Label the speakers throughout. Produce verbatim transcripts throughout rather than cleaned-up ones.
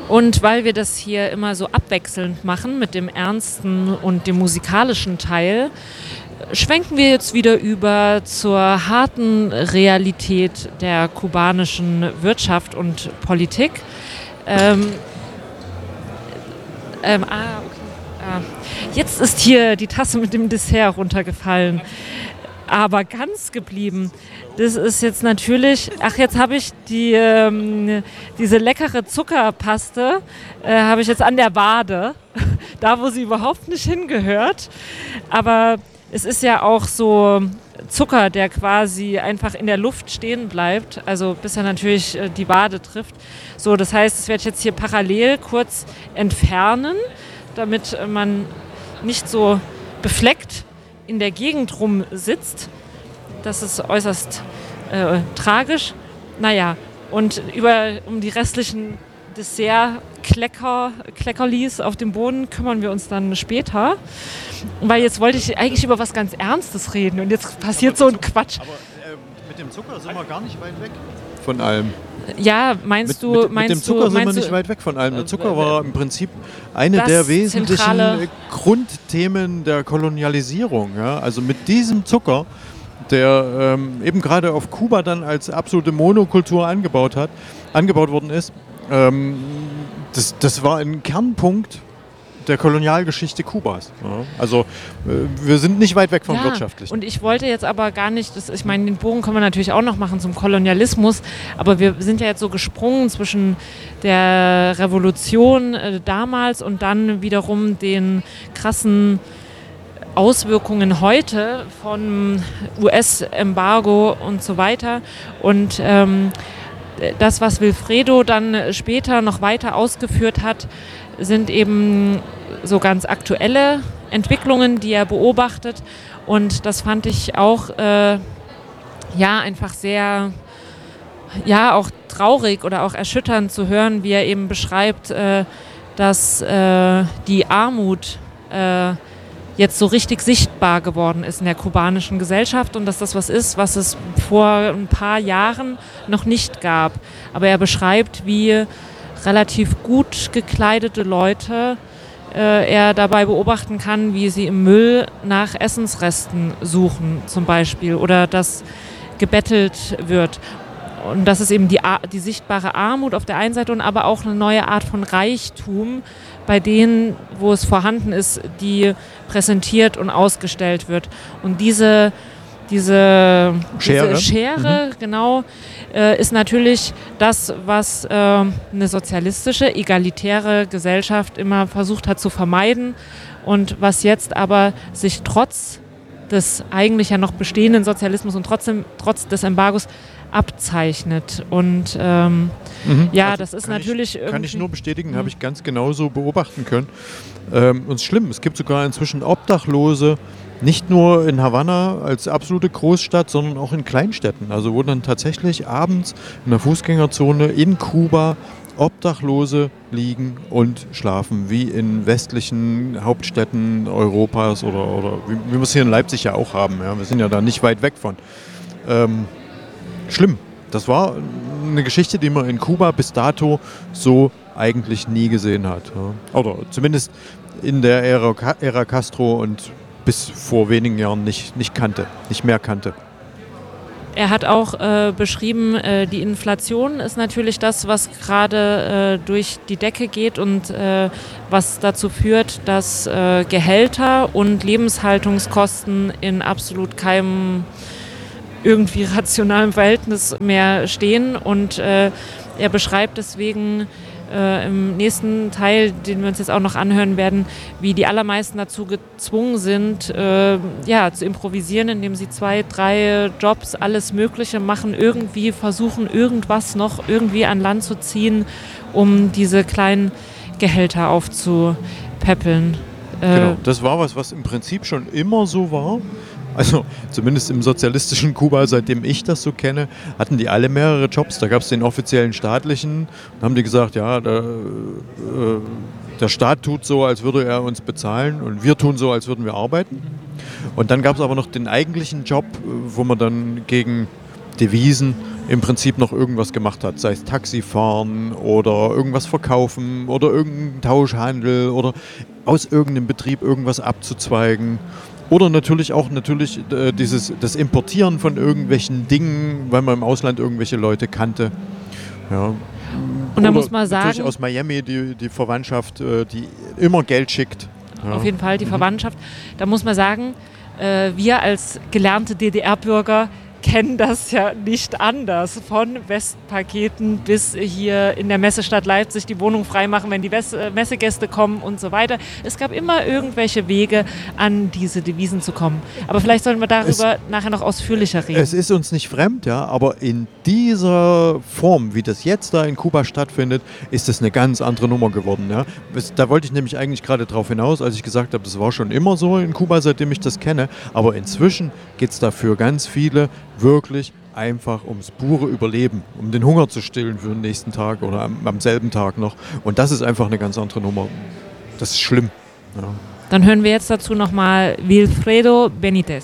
Speaker 1: Und weil wir das hier immer so abwechselnd machen mit dem ernsten und dem musikalischen Teil, schwenken wir jetzt wieder über zur harten Realität der kubanischen Wirtschaft und Politik. Ähm, ähm, ah, okay. ah. Jetzt ist hier die Tasse mit dem Dessert runtergefallen. Aber ganz geblieben, das ist jetzt natürlich, ach jetzt habe ich die, ähm, diese leckere Zuckerpaste, äh, habe ich jetzt an der Wade, da wo sie überhaupt nicht hingehört. Aber es ist ja auch so Zucker, der quasi einfach in der Luft stehen bleibt, also bis er natürlich äh, die Wade trifft. So, das heißt, das werde ich jetzt hier parallel kurz entfernen, damit man nicht so befleckt in der Gegend rum sitzt. Das ist äußerst äh, tragisch. Naja, und über, um die restlichen Dessert-Klecker, Kleckerlis auf dem Boden kümmern wir uns dann später. Weil jetzt wollte ich eigentlich über was ganz Ernstes reden und jetzt passiert aber so ein Quatsch.
Speaker 2: Aber äh, mit dem Zucker sind wir gar nicht weit weg von allem.
Speaker 1: Ja, meinst du...
Speaker 2: Mit, mit,
Speaker 1: meinst
Speaker 2: mit dem Zucker
Speaker 1: du,
Speaker 2: sind wir
Speaker 1: du,
Speaker 2: nicht weit weg von allem. Der Zucker war im Prinzip eine der wesentlichen
Speaker 1: zentrale
Speaker 2: Grundthemen der Kolonialisierung. Ja? Also mit diesem Zucker, der ähm, eben gerade auf Kuba dann als absolute Monokultur angebaut hat, angebaut worden ist, ähm, das, das war ein Kernpunkt der Kolonialgeschichte Kubas. Ja. Also äh, wir sind nicht weit weg vom
Speaker 1: ja,
Speaker 2: Wirtschaftlichen.
Speaker 1: Und ich wollte jetzt aber gar nicht, das, ich meine, den Bogen können wir natürlich auch noch machen zum Kolonialismus, aber wir sind ja jetzt so gesprungen zwischen der Revolution äh, damals und dann wiederum den krassen Auswirkungen heute von U S-Embargo und so weiter. Und ähm, das, was Wilfredo dann später noch weiter ausgeführt hat, sind eben so ganz aktuelle Entwicklungen, die er beobachtet. Und das fand ich auch äh, ja, einfach sehr, ja, auch traurig oder auch erschütternd zu hören, wie er eben beschreibt, äh, dass äh, die Armut äh, jetzt so richtig sichtbar geworden ist in der kubanischen Gesellschaft und dass das was ist, was es vor ein paar Jahren noch nicht gab. Aber er beschreibt, wie relativ gut gekleidete Leute äh, er dabei beobachten kann, wie sie im Müll nach Essensresten suchen zum Beispiel oder dass gebettelt wird. Und das ist eben die, die sichtbare Armut auf der einen Seite und aber auch eine neue Art von Reichtum, bei denen, wo es vorhanden ist, die präsentiert und ausgestellt wird. Und diese, diese Schere, diese Schere mhm. genau, äh, ist natürlich das, was äh, eine sozialistische, egalitäre Gesellschaft immer versucht hat zu vermeiden und was jetzt aber sich trotz des eigentlich ja noch bestehenden Sozialismus und trotzdem trotz des Embargos abzeichnet. Und ähm, mhm. ja, also das ist natürlich
Speaker 2: ich,
Speaker 1: irgendwie...
Speaker 2: Kann ich nur bestätigen,
Speaker 1: mhm.
Speaker 2: habe ich ganz genauso beobachten können. Ähm, und es ist schlimm, es gibt sogar inzwischen Obdachlose, nicht nur in Havanna als absolute Großstadt, sondern auch in Kleinstädten. Also wo dann tatsächlich abends in der Fußgängerzone in Kuba Obdachlose liegen und schlafen, wie in westlichen Hauptstädten Europas oder, oder wie, wie wir es hier in Leipzig ja auch haben. Ja. Wir sind ja da nicht weit weg von. Ähm, schlimm. Das war eine Geschichte, die man in Kuba bis dato so eigentlich nie gesehen hat. Ja. Oder zumindest in der Ära, Ära Castro und bis vor wenigen Jahren nicht, nicht kannte, nicht mehr kannte.
Speaker 1: Er hat auch äh, beschrieben, äh, die Inflation ist natürlich das, was gerade äh, durch die Decke geht und äh, was dazu führt, dass äh, Gehälter und Lebenshaltungskosten in absolut keinem irgendwie rationalen Verhältnis mehr stehen. Und äh, er beschreibt deswegen äh, im nächsten Teil, den wir uns jetzt auch noch anhören werden, wie die allermeisten dazu gezwungen sind, äh, ja, zu improvisieren, indem sie zwei, drei Jobs, alles Mögliche machen, irgendwie versuchen, irgendwas noch irgendwie an Land zu ziehen, um diese kleinen Gehälter aufzupäppeln. Äh,
Speaker 2: genau, das war was, was im Prinzip schon immer so war. Also zumindest im sozialistischen Kuba, seitdem ich das so kenne, hatten die alle mehrere Jobs. Da gab es den offiziellen staatlichen, dann haben die gesagt, ja, der, äh, der Staat tut so, als würde er uns bezahlen und wir tun so, als würden wir arbeiten. Und dann gab es aber noch den eigentlichen Job, wo man dann gegen Devisen im Prinzip noch irgendwas gemacht hat, sei es Taxifahren oder irgendwas verkaufen oder irgendein Tauschhandel oder aus irgendeinem Betrieb irgendwas abzuzweigen. Oder natürlich auch natürlich äh, dieses, das Importieren von irgendwelchen Dingen, weil man im Ausland irgendwelche Leute kannte. Ja.
Speaker 1: Und da
Speaker 2: Oder
Speaker 1: muss man sagen,
Speaker 2: natürlich aus Miami die, die Verwandtschaft, äh, die immer Geld schickt. Ja.
Speaker 1: Auf jeden Fall die Verwandtschaft. Da muss man sagen, äh, wir als gelernte D D R-Bürger kennen das ja nicht anders. Von Westpaketen bis hier in der Messestadt Leipzig die Wohnung freimachen, wenn die West- äh, Messegäste kommen und so weiter. Es gab immer irgendwelche Wege, an diese Devisen zu kommen. Aber vielleicht sollten wir darüber es, nachher noch ausführlicher reden.
Speaker 2: Es ist uns nicht fremd, ja, aber in dieser Form, wie das jetzt da in Kuba stattfindet, ist es eine ganz andere Nummer geworden. Ja. Da wollte ich nämlich eigentlich gerade drauf hinaus, als ich gesagt habe, das war schon immer so in Kuba, seitdem ich das kenne. Aber inzwischen geht es dafür ganz viele wirklich einfach ums pure Überleben, um den Hunger zu stillen für den nächsten Tag oder am, am selben Tag noch. Und das ist einfach eine ganz andere Nummer. Das ist schlimm. Ja.
Speaker 1: Dann hören wir jetzt dazu nochmal Wilfredo Benitez.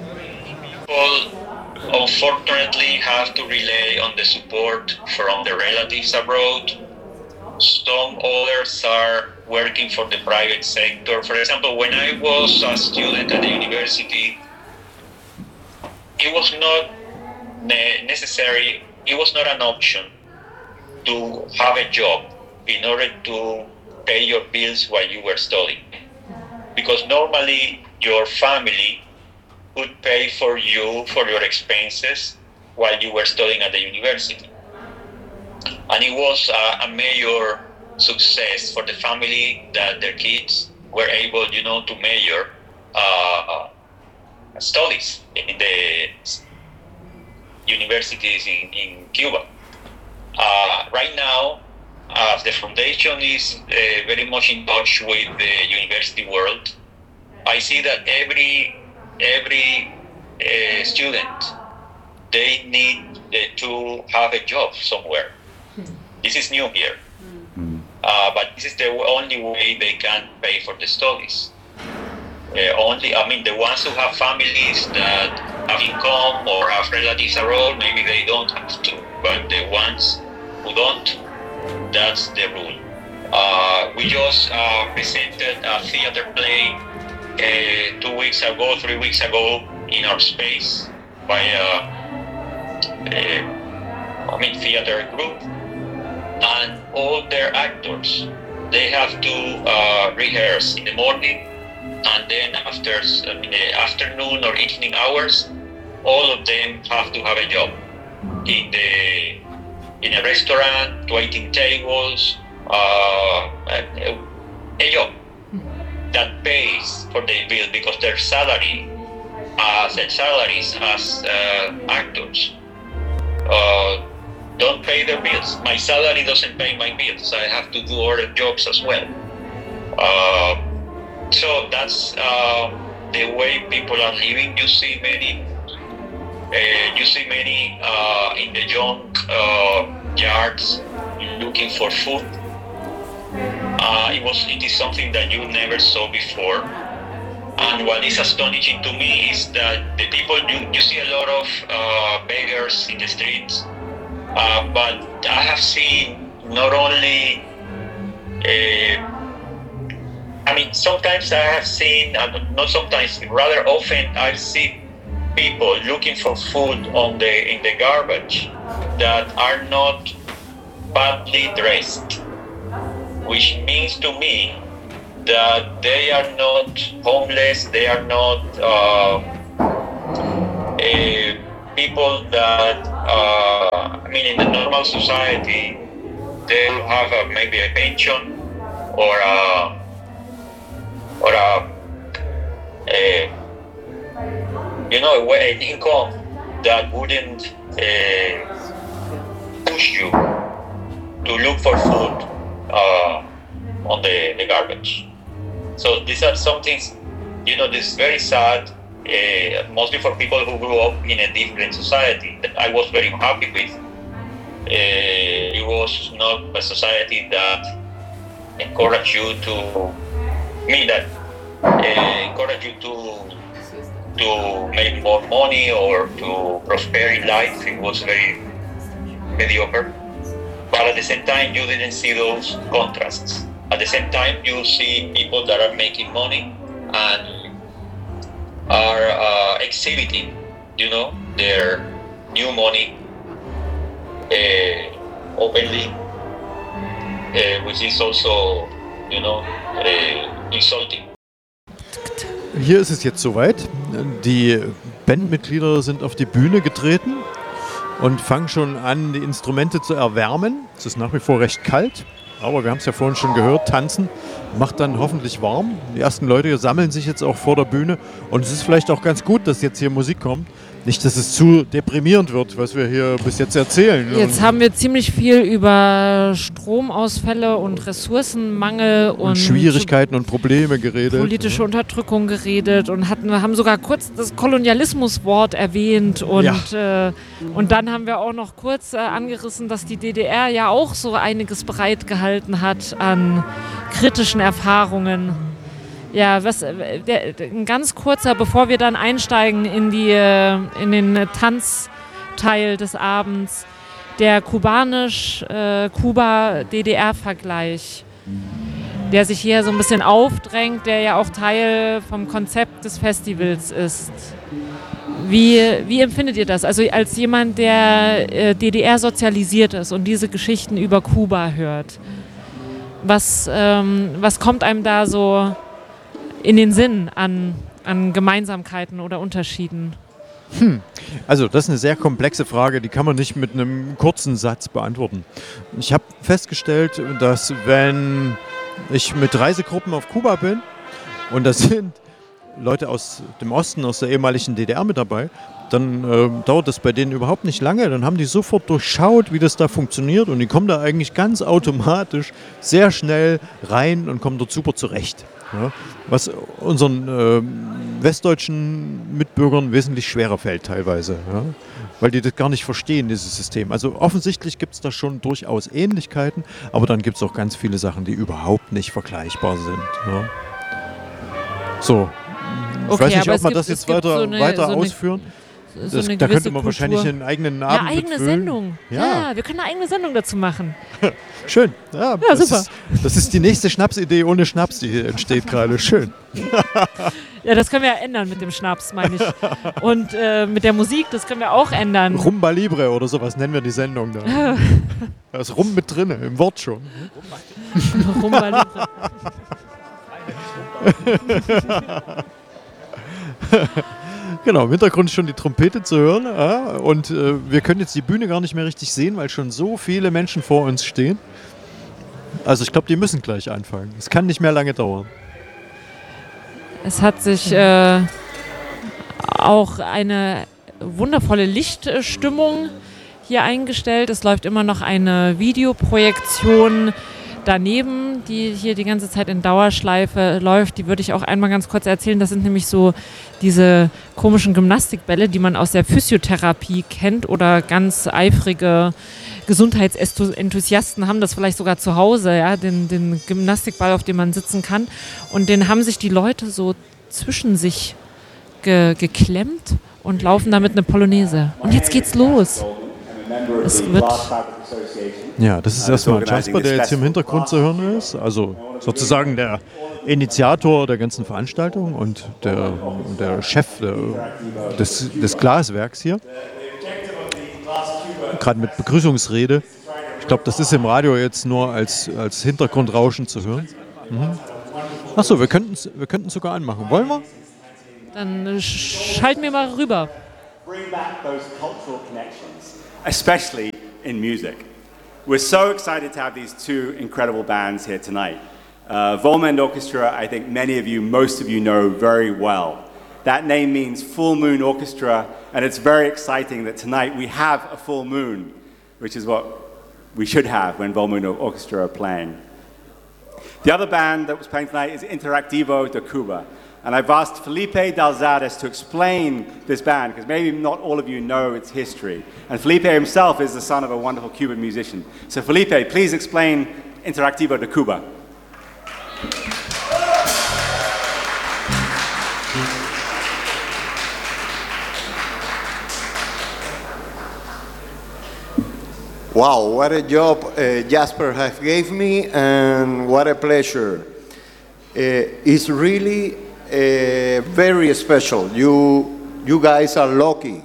Speaker 3: People unfortunately have to rely on the support from their relatives abroad. Some others are working for the private sector. For example, when I was a student at the university, it was not ne- necessary, it was not an option to have a job in order to pay your bills while you were studying. Because normally your family would pay for you, for your expenses, while you were studying at the university. And it was uh, a major success for the family that their kids were able, you know, to major uh, studies in the universities in, in Cuba. Uh, right now, as the foundation is uh, very much in touch with the university world, I see that every every uh, student, they need uh, to have a job somewhere. This is new here, uh, but this is the only way they can pay for the studies. Uh, only, I mean, the ones who have families that have income or have relatives abroad, maybe they don't have to. But the ones who don't, that's the rule. Uh, we just uh, presented a theater play uh, two weeks ago, three weeks ago in our space by a, a I mean, theater group, and all their actors, they have to uh, rehearse in the morning. And then after in the afternoon or evening hours, all of them have to have a job in the in a restaurant, waiting tables, uh, a, a job that pays for their bill because their salary, as uh, salaries as uh, actors, uh, don't pay their bills. My salary doesn't pay my bills. I have to do other jobs as well. Uh, So that's uh, the way people are living. You see many, uh, you see many uh, in the junk uh, yards looking for food. Uh, it was, it is something that you never saw before. And what is astonishing to me is that the people, you, you see a lot of uh, beggars in the streets, uh, but I have seen not only uh, I mean, sometimes I have seen, uh, not sometimes, rather often I've seen people looking for food on the in the garbage that are not badly dressed, which means to me that they are not homeless, they are not uh, uh, people that, uh, I mean, in the normal society, they have a, maybe a pension or a or a, a you know, an income that wouldn't uh, push you to look for food uh, on the, the garbage. So these are some things, you know, this is very sad, uh, mostly for people who grew up in a different society that I was very unhappy with. Uh, it was not a society that encouraged you to me that uh, encourage you to to make more money or to prosper in life. It was very mediocre. But at the same time, you didn't see those contrasts. At the same time, you see people that are making money and are uh, exhibiting, you know, their new money uh, openly, uh, which is also, you know, uh, insulting.
Speaker 2: Hier ist es jetzt soweit. Die Bandmitglieder sind auf die Bühne getreten und fangen schon an, die Instrumente zu erwärmen. Es ist nach wie vor recht kalt, aber wir haben es ja vorhin schon gehört, tanzen macht dann hoffentlich warm. Die ersten Leute sammeln sich jetzt auch vor der Bühne und es ist vielleicht auch ganz gut, dass jetzt hier Musik kommt. Nicht, dass es zu deprimierend wird, was wir hier bis jetzt erzählen.
Speaker 1: Jetzt haben wir ziemlich viel über Stromausfälle und Ressourcenmangel und,
Speaker 2: und Schwierigkeiten und Probleme geredet.
Speaker 1: Politische ja. Unterdrückung geredet und hatten, haben sogar kurz das Kolonialismuswort erwähnt. Und, ja. äh, und dann haben wir auch noch kurz äh, angerissen, dass die D D R ja auch so einiges bereitgehalten hat an kritischen Erfahrungen. Ja, was, der, ein ganz kurzer, bevor wir dann einsteigen in, die, in den Tanzteil des Abends, der kubanisch-Kuba-D D R-Vergleich, der sich hier so ein bisschen aufdrängt, der ja auch Teil vom Konzept des Festivals ist. Wie, wie empfindet ihr das? Also als jemand, der äh, D D R sozialisiert ist und diese Geschichten über Kuba hört, was, ähm, was kommt einem da so in den Sinn an, an Gemeinsamkeiten oder Unterschieden?
Speaker 2: Hm. Also das ist eine sehr komplexe Frage, die kann man nicht mit einem kurzen Satz beantworten. Ich habe festgestellt, dass wenn ich mit Reisegruppen auf Kuba bin und da sind Leute aus dem Osten, aus der ehemaligen D D R mit dabei, dann äh, dauert das bei denen überhaupt nicht lange. Dann haben die sofort durchschaut, wie das da funktioniert und die kommen da eigentlich ganz automatisch sehr schnell rein und kommen dort super zurecht. Ja, was unseren äh, westdeutschen Mitbürgern wesentlich schwerer fällt teilweise, ja, weil die das gar nicht verstehen, dieses System. Also offensichtlich gibt es da schon durchaus Ähnlichkeiten, aber dann gibt es auch ganz viele Sachen, die überhaupt nicht vergleichbar sind. Ja. So, ich
Speaker 1: okay,
Speaker 2: weiß nicht, ob wir
Speaker 1: gibt,
Speaker 2: das jetzt weiter,
Speaker 1: so eine,
Speaker 2: weiter
Speaker 1: so
Speaker 2: ausführen.
Speaker 1: So
Speaker 2: das, da könnte man wahrscheinlich einen eigenen Abend
Speaker 1: Eine eigene
Speaker 2: mitfüllen.
Speaker 1: Sendung.
Speaker 2: Ja.
Speaker 1: ja, wir können eine eigene Sendung dazu machen.
Speaker 2: Schön. Ja,
Speaker 1: ja
Speaker 2: das
Speaker 1: super.
Speaker 2: Ist, das ist die nächste Schnapsidee ohne Schnaps, die hier entsteht gerade. Schön.
Speaker 1: Ja, das können wir ja ändern mit dem Schnaps, meine ich. Und äh, mit der Musik, das können wir auch ändern.
Speaker 2: Rumba Libre oder sowas nennen wir die Sendung da. Da ist Rum mit drin, im Wort schon.
Speaker 1: Rumba Libre.
Speaker 2: Genau, im Hintergrund ist schon die Trompete zu hören. Ja, und äh, wir können jetzt die Bühne gar nicht mehr richtig sehen, weil schon so viele Menschen vor uns stehen. Also ich glaube, die müssen gleich anfangen. Es kann nicht mehr lange dauern.
Speaker 1: Es hat sich äh, auch eine wundervolle Lichtstimmung hier eingestellt. Es läuft immer noch eine Videoprojektion daneben, die hier die ganze Zeit in Dauerschleife läuft. Die würde ich auch einmal ganz kurz erzählen. Das sind nämlich so diese komischen Gymnastikbälle, die man aus der Physiotherapie kennt, oder ganz eifrige Gesundheitsenthusiasten haben das vielleicht sogar zu Hause, ja, den, den Gymnastikball, auf dem man sitzen kann. Und den haben sich die Leute so zwischen sich ge- geklemmt und laufen damit eine Polonaise. Und jetzt geht's los. Es wird
Speaker 2: Ja, das ist erstmal Jasper, der jetzt hier im Hintergrund zu hören ist. Also sozusagen der Initiator der ganzen Veranstaltung und der, der Chef der, des, des Glaswerks hier. Gerade mit Begrüßungsrede. Ich glaube, das ist im Radio jetzt nur als, als Hintergrundrauschen zu hören. Mhm. Achso, wir könnten es wir könnten sogar anmachen. Wollen wir?
Speaker 1: Dann schalten wir mal rüber.
Speaker 4: Bring back those cultural connections, especially in music. We're so excited to have these two incredible bands here tonight. Uh, Volmend Orchestra, I think many of you, most of you know very well. That name means Full Moon Orchestra, and it's very exciting that tonight we have a full moon, which is what we should have when Volmend Orchestra are playing. The other band that was playing tonight is Interactivo de Cuba. And I've asked Felipe Dalzades to explain this band, because maybe not all of you know its history. And Felipe himself is the son of a wonderful Cuban musician. So Felipe, please explain Interactivo de Cuba.
Speaker 5: Wow, what a job uh, Jasper has gave me, and what a pleasure. Uh, it's really uh, very special. You, you guys are lucky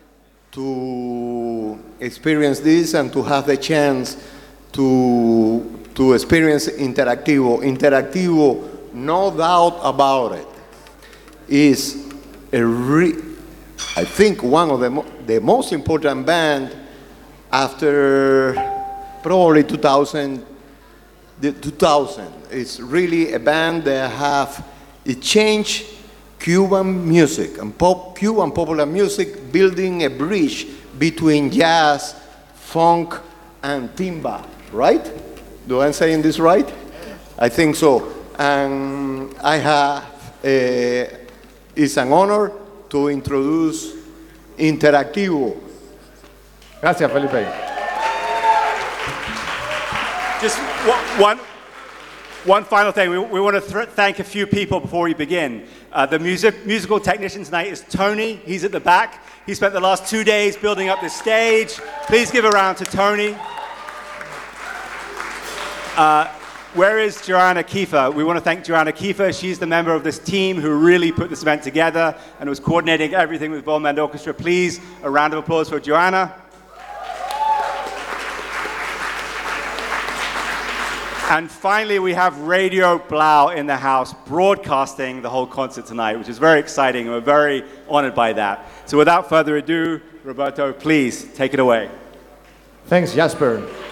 Speaker 5: to experience this and to have the chance to, to experience Interactivo. Interactivo, no doubt about it, is a re I think one of the, mo the most important band after probably two thousand. The two thousand. It's really a band that have it changed Cuban music and pop, Cuban popular music, building a bridge between jazz, funk, and timba. Right? Do I saying this right? I think so. And I have. Uh, it's an honor to introduce Interactivo.
Speaker 6: Gracias, Felipe.
Speaker 4: Just one, one final thing. We, we want to thank a few people before we begin. Uh, the music, musical technician tonight is Tony. He's at the back. He spent the last two days building up this stage. Please give a round to Tony. Uh, Where is Joanna Kiefer? We want to thank Joanna Kiefer. She's the member of this team who really put this event together and was coordinating everything with Volmand Orchestra. Please, a round of applause for Joanna. And finally, we have Radio Blau in the house, broadcasting the whole concert tonight, which is very exciting, and we're very honored by that. So without further ado, Roberto, please take it away.
Speaker 6: Thanks, Jasper.